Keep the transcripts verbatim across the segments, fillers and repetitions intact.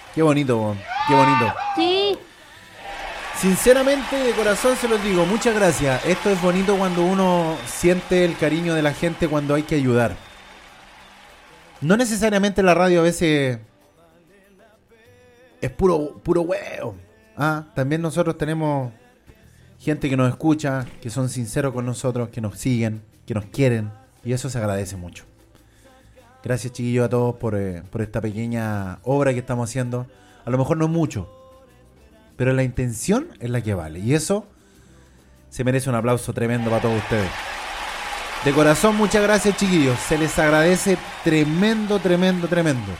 Qué bonito, qué bonito. Sí. Sinceramente, de corazón se los digo, muchas gracias. Esto es bonito cuando uno siente el cariño de la gente cuando hay que ayudar. No necesariamente la radio a veces es puro, puro huevo. Ah, también nosotros tenemos gente que nos escucha, que son sinceros con nosotros, que nos siguen, que nos quieren. Y eso se agradece mucho. Gracias, chiquillos, a todos por, eh, por esta pequeña obra que estamos haciendo. A lo mejor no es mucho, pero la intención es la que vale. Y eso se merece un aplauso tremendo para todos ustedes. De corazón, muchas gracias, chiquillos. Se les agradece tremendo, tremendo, tremendo.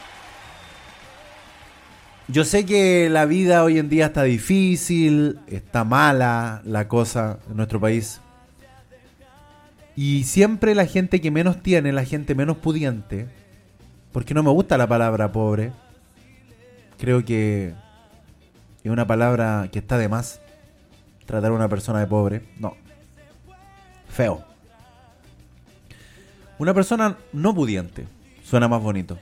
Yo sé que la vida hoy en día está difícil, está mala la cosa en nuestro país. Y siempre la gente que menos tiene, la gente menos pudiente, porque no me gusta la palabra pobre, creo que es una palabra que está de más, tratar a una persona de pobre, no, feo. Una persona no pudiente, suena más bonito.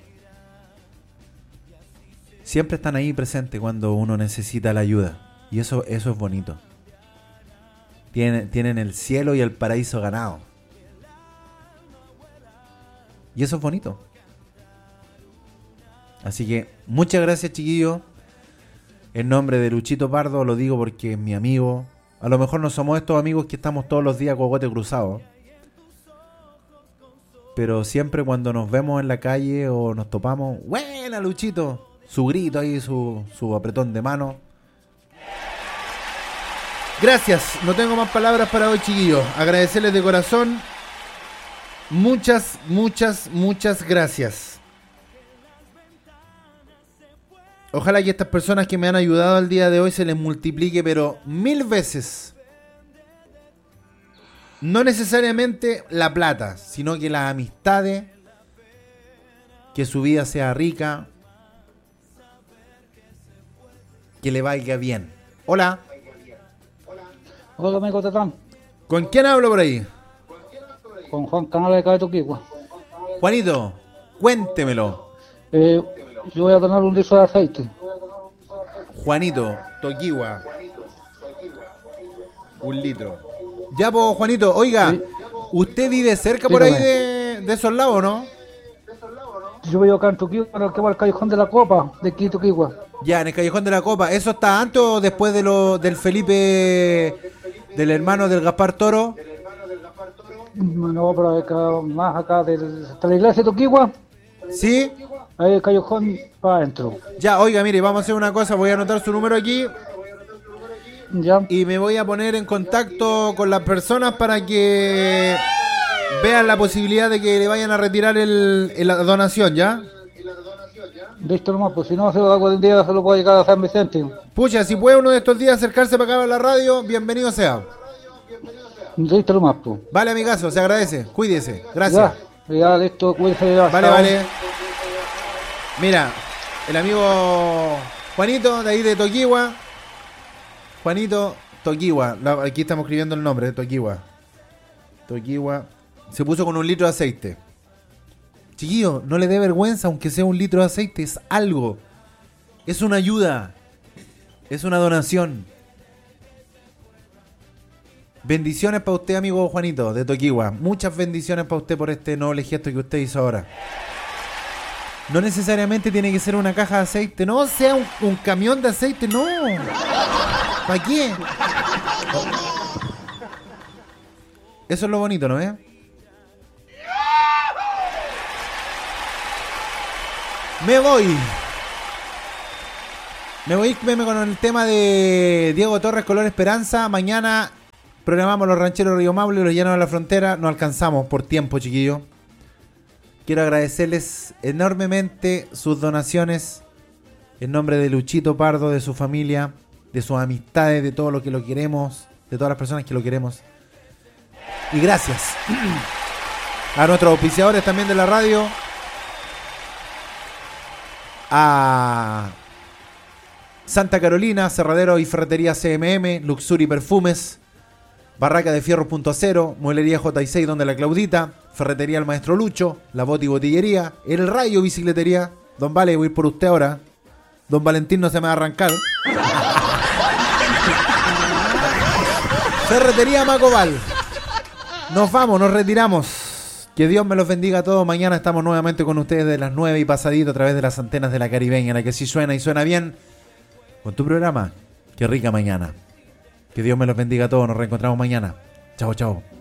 Siempre están ahí presentes cuando uno necesita la ayuda, y eso, eso es bonito. Tienen, tienen el cielo y el paraíso ganado. Y eso es bonito. Así que muchas gracias, chiquillos. En nombre de Luchito Pardo lo digo porque es mi amigo. A lo mejor no somos estos amigos que estamos todos los días cogote cruzado, pero siempre cuando nos vemos en la calle o nos topamos, ¡buena, Luchito! Su grito ahí, su, su apretón de mano. Gracias. No tengo más palabras para hoy, chiquillos. Agradecerles de corazón. Muchas, muchas, muchas gracias. Ojalá que estas personas que me han ayudado al día de hoy se les multiplique, pero mil veces. No necesariamente la plata, sino que las amistades, que su vida sea rica, que le vaya bien. Hola. Hola, amigo Tetán. ¿Con quién hablo por ahí? Con Juan Canales de Cabetuquigua. Juanito, cuéntemelo. Eh, yo voy a donar un litro de aceite. Juanito, Toquigua. Un litro. Ya, pues, Juanito, oiga, sí. ¿Usted vive cerca sí, por ahí de, de esos lados, no? Yo vivo acá en Toquigua, en el que va el Callejón de la Copa, de aquí Toquigua. Ya, en el Callejón de la Copa. ¿Eso está antes o después de lo del Felipe, del hermano del Gaspar Toro? No, pero acá, más acá de, de la iglesia de Toquigua. ¿Sí? Ahí el callejón para adentro. Ya, oiga, mire, vamos a hacer una cosa. Voy a anotar su número aquí. Ya. Y me voy a poner en contacto con las personas para que vean la posibilidad de que le vayan a retirar el, el la donación, ¿ya? Listo nomás, pues si no, se lo hago del día, se lo puedo llegar a San Vicente. Pucha, si puede uno de estos días acercarse para acá a la radio, bienvenido sea. Listo nomás, pues. Vale, amigazo, se agradece. Cuídese. Gracias. Ya, ya listo, cuídese. Ya, vale, chao. vale. Mira, el amigo Juanito, de ahí de Toquigua. Juanito Toquigua. La, aquí estamos escribiendo el nombre, de Toquigua. Toquigua. Se puso con un litro de aceite. Chiquillo, no le dé vergüenza, aunque sea un litro de aceite. Es algo. Es una ayuda. Es una donación. Bendiciones para usted, amigo Juanito, de Toquigua. Muchas bendiciones para usted por este noble gesto que usted hizo ahora. No necesariamente tiene que ser una caja de aceite. No, sea un, un camión de aceite. No. ¿Para qué? Eso es lo bonito, ¿no es? Me voy. Me voy con el tema de Diego Torres, Color Esperanza. Mañana programamos los rancheros Río Maule y los llanos de la frontera. No alcanzamos por tiempo, chiquillo. Quiero agradecerles enormemente sus donaciones en nombre de Luchito Pardo, de su familia, de sus amistades, de todo lo que lo queremos, de todas las personas que lo queremos. Y gracias a nuestros auspiciadores también de la radio, a Santa Carolina, Cerradero y Ferretería C M M, Luxury Perfumes, Barraca de Fierro punto cero, Mueblería J seis donde la Claudita, Ferretería El Maestro Lucho, La Boti Botillería, El Rayo Bicicletería. Don Vale, voy a ir por usted ahora. Don Valentín no se me va a arrancar. Ferretería Macobal. Nos vamos, nos retiramos. Que Dios me los bendiga a todos. Mañana estamos nuevamente con ustedes de las nueve y pasadito a través de las antenas de la Caribeña, la que sí suena y suena bien con tu programa. Qué rica mañana. Que Dios me los bendiga a todos. Nos reencontramos mañana. Chao, chao.